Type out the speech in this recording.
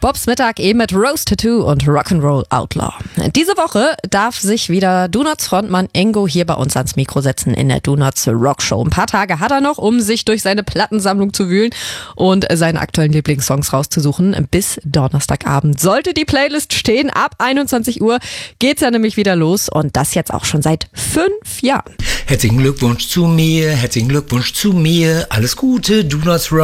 Bobs Mittag eben mit Rose Tattoo und Rock'n'Roll Outlaw. Diese Woche darf sich wieder Donuts Frontmann Ingo hier bei uns ans Mikro setzen in der Donuts Rock Show. Ein paar Tage hat er noch, um sich durch seine Plattensammlung zu wühlen und seine aktuellen Lieblingssongs rauszusuchen. Bis Donnerstagabend sollte die Playlist stehen. Ab 21 Uhr geht's ja nämlich wieder los und das jetzt auch schon seit 5 Jahren. Herzlichen Glückwunsch zu mir, alles Gute, Donuts Rock.